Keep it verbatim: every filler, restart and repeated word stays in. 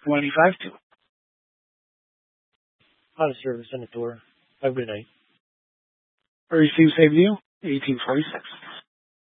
twenty-five two. Out of service on the door. Have a good night. Receive save you, eighteen forty-six.